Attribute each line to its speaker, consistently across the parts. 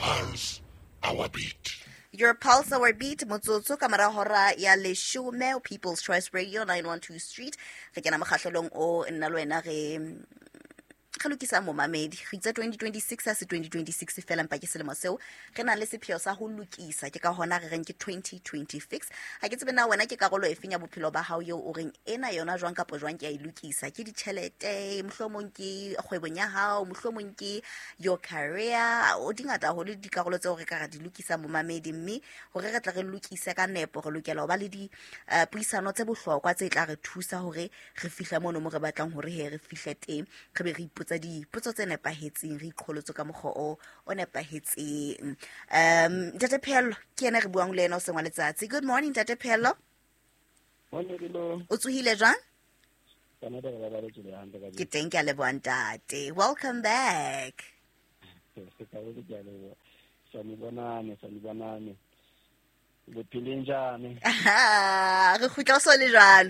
Speaker 1: pulse, our beat.
Speaker 2: Your pulse, our beat, motsotso ka mara hora ya lesome, People's Choice Radio, 912 Street. Re kena mokgahlelong o nna le wena re lokisa momamedi re itse 2026 a se 2026 fela mpa ke selemo seo re na le sepheo sa ho lokisa ke ka hona re reng ke 2026 ha ke tsebe na wena ke karolo e fenya bophelo ba hao yo o reng ena yona jwang kapo jwang ke a ilukisa ke ditšhelete mohlomong ke kgwebong ya hao mohlomong ke your career o dingata ho le dikarolo tseo re ka ra di lokisa momamedi mme hore re tla re lokise ka nepo re lokela ho ba le di puisano tse bohlokwa tse tla re thusa hore re fihla mono mo re batlang hore re fihle teng re be re ipotsa dipotso tse nepahetseng re iqholotse ka mokgwa o nepahetseng Ntate Phello ke ene re buang le ena o sengwa letsatsi. Good morning Ntate Phello. O tsohile jwang? Ke teng ke a leboha ntate. Welcome back.
Speaker 3: Sanibonane bophileng jane
Speaker 2: re khutla so le jalo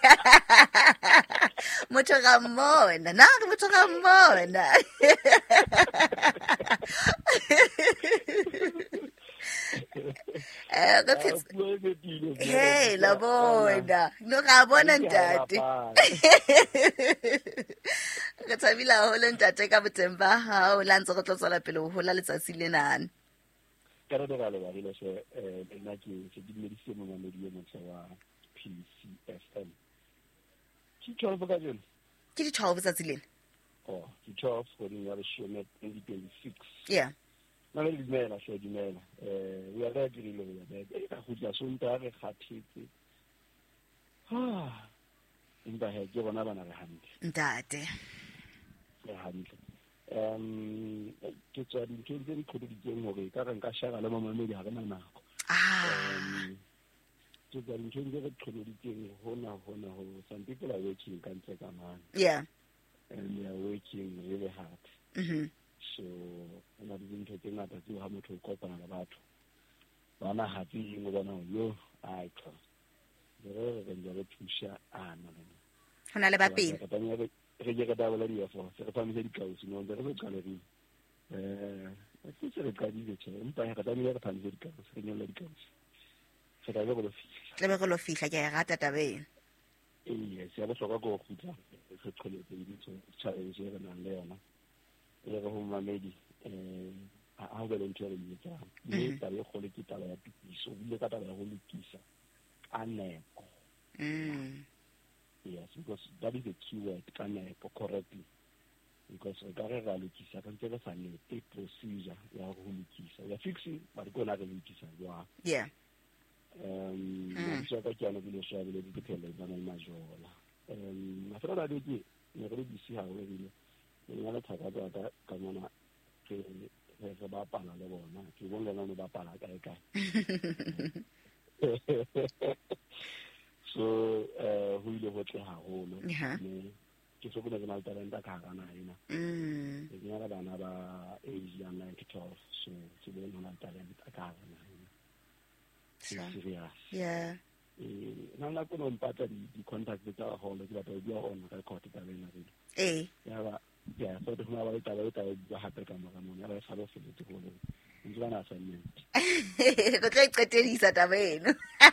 Speaker 2: motho ga mmona na re motho ga mmona hey la bona no ga bona ntate re tshabila ho le ntate ka botemba ha o la ntse go tlotsela pele ho hola letsatsi lenane
Speaker 3: ka re ga le ba ile se nna ke di medise mo mamedi yo motse wa PCFM ke 12 ka jeno
Speaker 2: ke di 12 tsa tsileng
Speaker 3: di 12 go di ya leshome 2026
Speaker 2: yeah
Speaker 3: na le dimela se dimela we are ready le ya ka go tla sonta re khathetse imba he ke bona bana re hantle
Speaker 2: ntate
Speaker 3: le hantle ke tswa dintho tse di kgodiditseng hore ka re nka shaka le mamamedi ha rena nako ke tswa dintho tse re kgodiditseng hona ho some people are working ka ntle ka man
Speaker 2: yeah
Speaker 3: and they are working really hard so ona di dintho tse ngata tse ha motho o kopana le batho bana happy mo bona yo ai tlo re re thusha ana
Speaker 2: hona le bapedi
Speaker 3: re je ka dabela di efo se re famise di kausi no re se qale ri ke se re ka di tse empa ha ka dabela re famise di kausi re nyolla di kausi se ra go lo
Speaker 2: fihla ke a rata tabeng
Speaker 3: se ya bohlokwa go khutla se tholetse di tso challenge re nang le yona re go mamedi ha o bele ntho re itsa le taba go le kitala ya piso le ka taba ya go lokisa anepo yes, because that is the key word, correctly. Because we got a lukisa, can tell us a procedure, we are lukisa. We are fixing, but go not a lukisa.
Speaker 2: Yeah.
Speaker 3: So I can't be sure that we can tell them majola. I thought I did, you already see how we will talk about that. Come on, there's about Pana, you won't learn about Pana. So who ile ho tla haholo ke so bona bona talenta ka kana ina ke nyaka bana ba age ya 9 to 12 so ke bona talenta ka kana ina serious
Speaker 2: yeah
Speaker 3: na ko no mpata di contact tsa holo ke batla di on record ka bena re ya ba ya so de hona ba ba hape ka mara mona ba sa lo fele te holo ntse na assignment
Speaker 2: go tla iqetelisa tabeno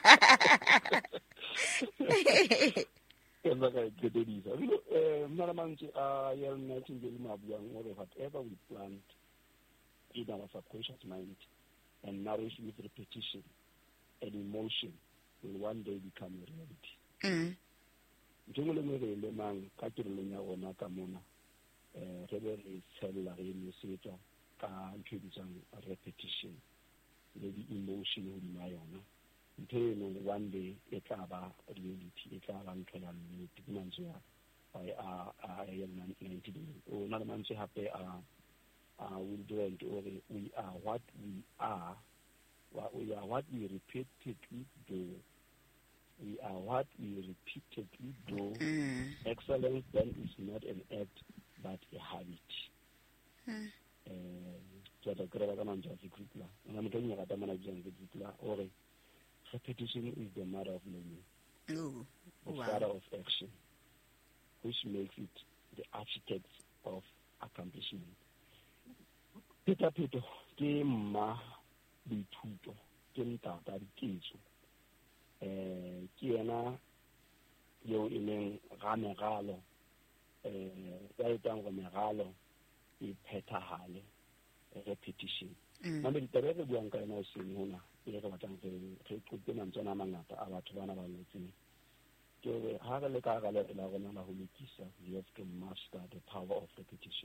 Speaker 3: whatever we plant in our subconscious mind and nourish with repetition and emotion will one day become a reality. Jengole mo re le mang ka tirelo ya rona ka mona re be re tshella re nosetsa ka ntsheditsang repetition le di emotion ho di mayona until one day it aba reality it aba ntho ya nnete ke mantse ya I am 90 o na le mantse hape will do and we are what we are what we repeatedly do. We are what we repeatedly do. Excellence then is not an act but a habit. Repetition is the mother of learning. The father of action, which makes it the architect of accomplishment. Peter, ke ke mma boithuto ke ntata diketso ke yena yo e leng ga megalo ya etsang gore megalo e phethagale repetition mme ditaba re buang ka yona o seng hona e re batlang re qotse mantswe a mangata a batho bana ba lotseng ke re ha re le ka ga le la rona la ho lokisa we have to master the power of repetition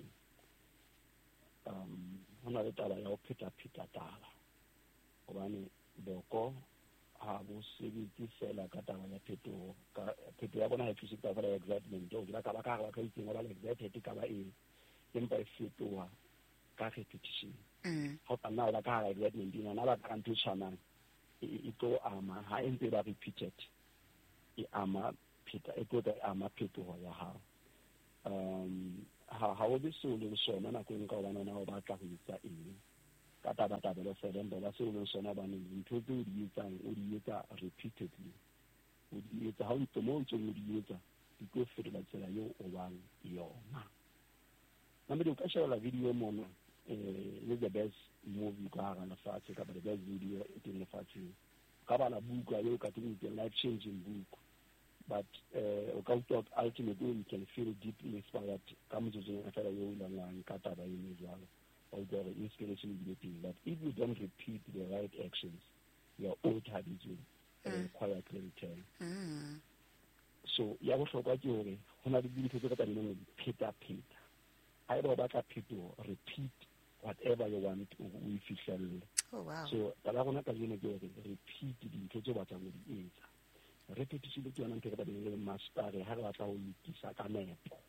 Speaker 3: hona le taba ya ho pheta taba hobane boko ha bo sebetse fela ka taba ya phetoho ya bona ha thuse ka fela excitement o dira ka ba ka itseng ba le excited ka ba empa e fetoha ka repetition ha o kana la ka excitement ina na ba ka ntho tshwanang e tlo ama ha ntse ba repeated e ama phetoho ya hao ha o be se o le sona nako e nka o bana o batla go itsa eng ka tabatabelo felembe ba se o le sona ba ne ntho tse o di etsa repeatedly o di etsa ha o ntse mo ntse o di etsa di tlo fetola tsela yo o bang yona nna ka share la video mona le the best movie ka ga lefatshe ka the best video e teng lefatsheng ka bana buka yo ka teng ke life changing book but o ka utlwa ultimately you can feel deeply inspired ka motsotso a fela yo ilang ka taba e ne jalo or the inspiration getting that if you don't repeat the right actions your old habits will quietly return so ya bohlokwa ke hore hona le dintho tse ka tsaneng pheta ha eba ba tla phetoho repeat whatever you want o fihlelle so taba gona ka jeno ke hore repeat dintho tse batlang go di etsa repetition ke yona ntho e ka tsaneng le master ha re batla go lokisa ka nepo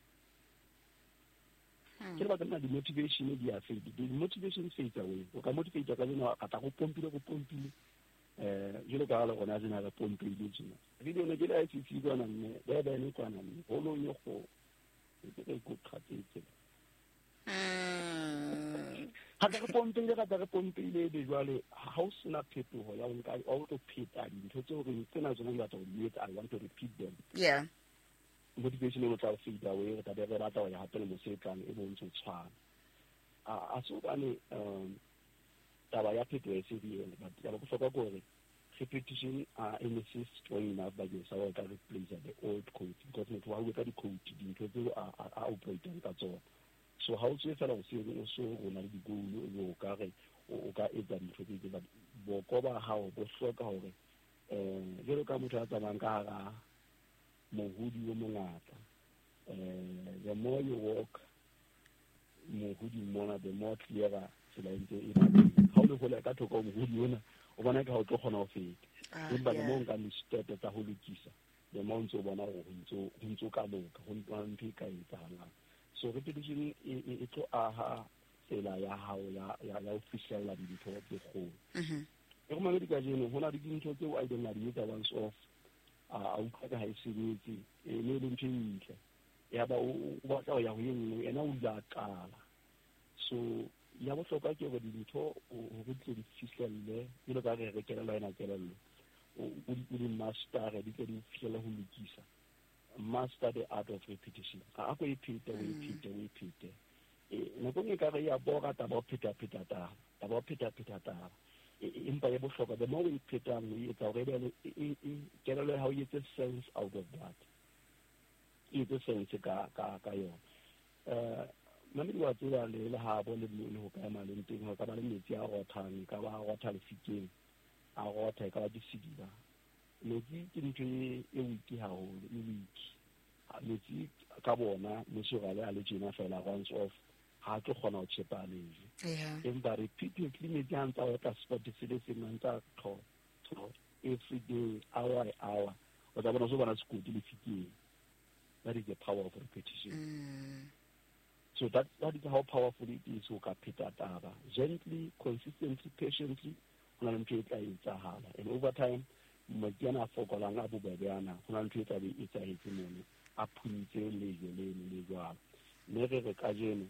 Speaker 3: ke ba tsena di motivation di a fade di motivation fades away o ka motivate ka jeno a ta go pompile jelo ka le gona tsena re pompile tsena video ne ke la itse tsona mme ba ne kwana mme ho lo yo go ke go khatsetse ha ka re pompile be jwale ha o sena phetoho ya nka o to pheta dintho tse re tsena tsona di batla go di etsa I want to repeat them motivation e tla fade away re tabe re batla go ya hape le mosetlang e bontse tshwana a so bane taba ya phetoho e se di ene but ya go hloka gore repetition in the strong enough by the so ka replace the old code because motho wa go ka di code dintho tse a operate ka tsona so how to fela go se o so rona le digolo o ka re o ka etsa dintho tse ba boko ba hao bo hloka hore jero ka motho a tsamayang ka ga mohudi o mongata the more you walk mohudi mona the more clearer tsela ntse e ba ha o le gola ka thoko mohudi ona o bona ka o tlo kgona go feta empa le mo nka le step tsa go lokisa le mo ntse o bona go ntse ka loka go ntse ka etsahalang so repetition e tlo aha tsela ya hao ya o fihlella dintho tse kgolo e go mangwe ka jeno hona le dintho tse o identify once off a utlwa ka ha e sebetse e ne le ntho e ntle ya ba o batla go ya go yeng ena o la qala so ya bohlokwa ke gore dintho o tle di fihlelle ile ka re kelelo ena kelelo o di master di ke di fihlelle ho lokisa master the art of repetition a go ipita nako nngwe ka re ya bora taba o pheta empa ya bohlokwa the more we phetang we etsa gore kelelo ya hao e etse sense out of that e etse sense ka yona mamedi wa tsela le ha bo le ho ka ma le nteng ho ka ba le metsi a rothang ka ba rotha le fikeng a rotha ka ba disidiba metsi ke ntho e wiki haholo e wiki metsi ka bona le shogale a le jena fela once off ha ke kgona ho chepa leje empa repeatedly metsi a ntsa o ka spot se le se ntsa tho every day hour o tla bona so bona sekoti le fikeng that is the power of repetition so that is how powerful it is ho ka pheta taba gently, consistently, patiently hona le ntho e tla etsahala and over time madiana a fokolang a bobebana hona ntho e tla be etsahetse mone a phunitse le jwalo le re ka jeno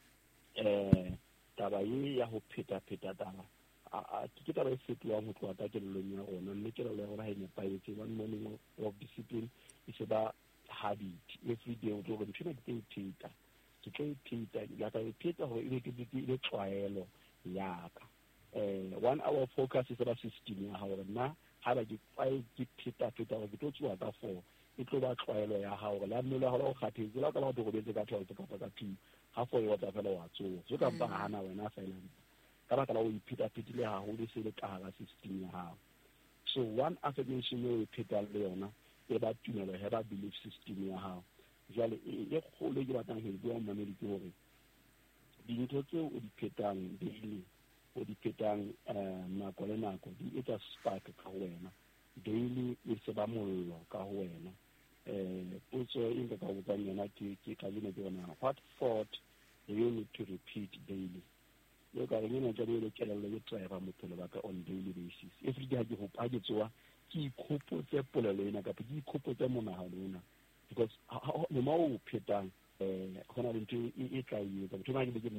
Speaker 3: taba ye ya ho pheta taba ke taba e fetolang ho tloha ka kelellong ya rona mme kelello ya rona ha e nepahetse one morning of discipline e se ba habit every day o tlo re ntho ke pheta ya ka pheta ho ile ke le tlwaelo ya ka 1 hour focus is about system ya hao na ha ba ke pheta ke tlo tswa ka 4 e tlo ba tlwaelo ya hao la mmele ha o kgathetse la ka ba go betse ka 12 ka ka 2 ha 4 wa tsafela wa tso so ka ba hana wena silent ka ba ka la o ipheta phetile ha ho le se le ka ga system ya hao. So one affirmation e pheta le yona e ba tumelo he ba belief system ya hao jale e kgole ke batlang ho bua mamedi ke hore dintho tseo o di phetang daily o di phetang nako le nako di etsa spark ka wena daily e se ba mollo ka wena potso e nka ka botsang yona ke ka yona ke yona what thought do you need to repeat daily yo ka yona ke le kelello le driver motholo ba ka on daily basis every day ha ke tsoa ke ikhopotse polelo ena ka ke ikhopotse monahano ona because le mo o phetang gona le ntwe e tla e etsa ke